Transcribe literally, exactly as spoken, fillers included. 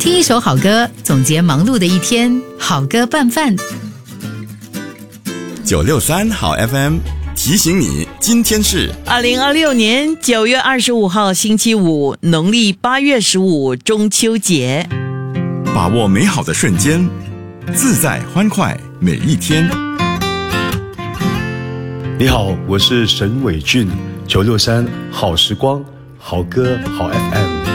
听一首好歌，总结忙碌的一天，好歌拌饭。 九六三好 F M 提醒你，今天是二零二六年九月二十五号星期五，农历八月十五中秋节。 把握美好的瞬间，自在欢快每一天。 你好，我是沈伟俊，九六三好时光，好歌好 F M。